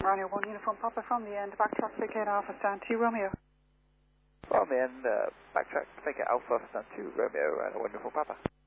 Romeo 1 Uniform Papa from the end, backtrack Ticket Alpha, stand 2 Romeo. From the end, backtrack Ticket Alpha, stand 2 Romeo, and 1 Uniform Papa.